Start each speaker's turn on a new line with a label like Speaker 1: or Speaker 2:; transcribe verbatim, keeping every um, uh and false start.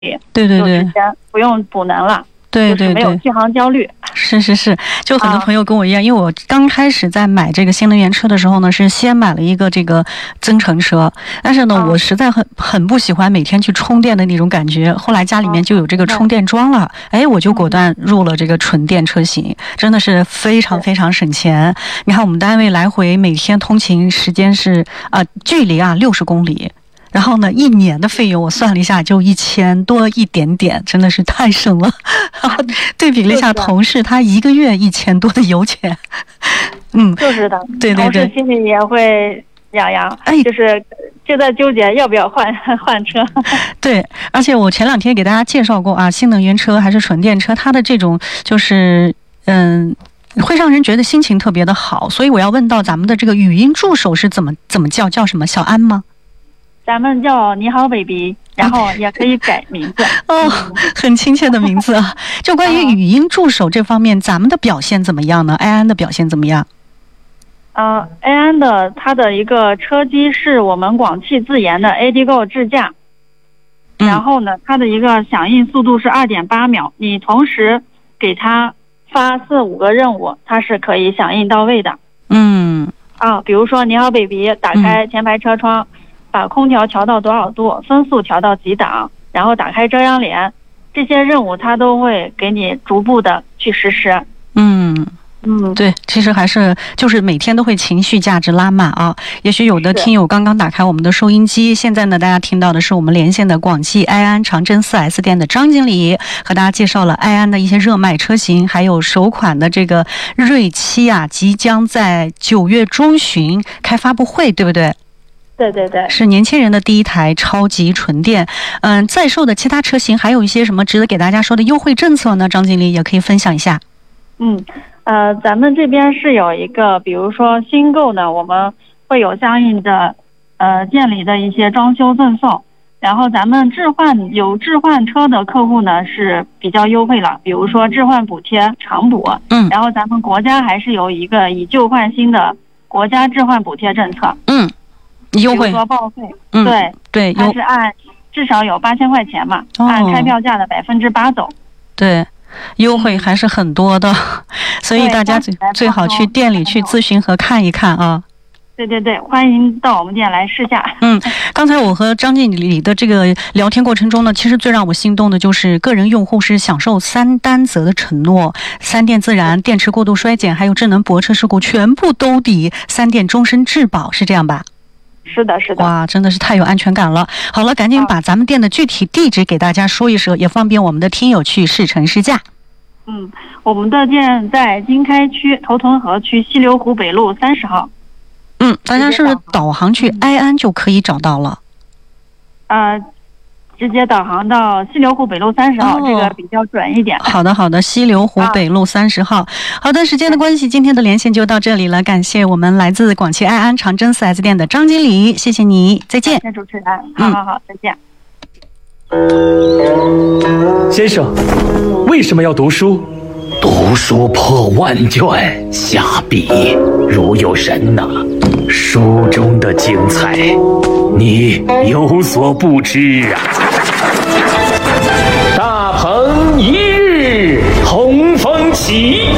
Speaker 1: 对对对，
Speaker 2: 就直接不用补能了。
Speaker 1: 对对对，
Speaker 2: 就是没有续航焦虑。
Speaker 1: 是是是，就很多朋友跟我一样，啊、因为我刚开始在买这个新能源车的时候呢，是先买了一个这个增程车，但是呢，啊、我实在很很不喜欢每天去充电的那种感觉。后来家里面就有这个充电桩了，啊、哎，我就果断入了这个纯电车型，真的是非常非常省钱。你看我们单位来回每天通勤时间是啊、呃，距离啊六十公里。然后呢，一年的费用我算了一下，就一千多一点点，真的是太省了。然后对比了一下同事，他一个月一千多的油钱，嗯，
Speaker 2: 就是的，
Speaker 1: 对对对，
Speaker 2: 同事心里也会痒痒，哎，就是就在纠结要不要换换车。
Speaker 1: 对，而且我前两天给大家介绍过啊，新能源车还是纯电车，它的这种就是嗯。会让人觉得心情特别的好，所以我要问到咱们的这个语音助手是怎么怎么叫叫什么？小安吗？
Speaker 2: 咱们叫你好 baby， 然后也可以改名字
Speaker 1: 哦，很亲切的名字啊。就关于语音助手这方面，咱们的表现怎么样呢？安安的表现怎么样？
Speaker 2: 呃，安安的它的一个车机是我们广汽自研的 A D G O 智驾，
Speaker 1: 嗯、
Speaker 2: 然后呢，它的一个响应速度是 二点八秒，你同时给它发四五个任务，它是可以响应到位的。
Speaker 1: 嗯，
Speaker 2: 啊，比如说你好 baby， 打开前排车窗。嗯，把空调调到多少度，风速调到几档，然后打开遮阳帘，这些任务它都会给你逐步的去实施。
Speaker 1: 嗯
Speaker 2: 嗯，
Speaker 1: 对，其实还是就是每天都会情绪价值拉满啊。也许有的听友刚刚打开我们的收音机，现在呢，大家听到的是我们连线的广汽埃安长征 四 S 店的张经理，和大家介绍了埃安的一些热卖车型，还有首款的这个锐七啊，即将在九月中旬开发布会，对不对？
Speaker 2: 对对对，
Speaker 1: 是年轻人的第一台超级纯电。嗯，在售的其他车型还有一些什么值得给大家说的优惠政策呢？张经理也可以分享一下。
Speaker 2: 嗯，呃，咱们这边是有一个，比如说新购呢，我们会有相应的呃店里的一些装修赠送，然后咱们置换有置换车的客户呢是比较优惠了，比如说置换补贴长补，
Speaker 1: 嗯，
Speaker 2: 然后咱们国家还是有一个以旧换新的国家置换补贴政策，
Speaker 1: 嗯。优惠，
Speaker 2: 比如说报废，
Speaker 1: 嗯、
Speaker 2: 对
Speaker 1: 对，
Speaker 2: 它是按至少有八千块钱嘛，
Speaker 1: 哦、
Speaker 2: 按开票价的百分之八走。
Speaker 1: 对，优惠还是很多的，所以大家最最好去店里去咨询和看一看啊。
Speaker 2: 对对对，欢迎到我们店来试驾。
Speaker 1: 嗯，刚才我和张经理的这个聊天过程中呢，其实最让我心动的就是个人用户是享受三担责的承诺，三电自燃、电池过度衰减，还有智能泊车事故全部兜底，三电终身质保，是这样吧？
Speaker 2: 是的，是的，
Speaker 1: 哇，真的是太有安全感了。好了，赶紧把咱们店的具体地址给大家说一说，也方便我们的听友去试乘试驾。
Speaker 2: 嗯，我们的店在经开区头屯河区西流湖北路三十号。
Speaker 1: 嗯，大家是不是导航去埃安就可以找到了？
Speaker 2: 呃，直接导航到西流湖北路三十号、哦，这个比较准一点。
Speaker 1: 好的，好的，西流湖北路三十号、啊。好的，时间的关系，今天的连线就到这里了。感谢我们来自广汽埃安长征 四 S 店的张经理，谢谢你，再见。
Speaker 2: 谢谢主持人，好好好，再见。
Speaker 3: 先生，为什么要读书？
Speaker 4: 读书破万卷，下笔如有神呐、啊。书中的精彩，你有所不知啊！大鹏一日同风起。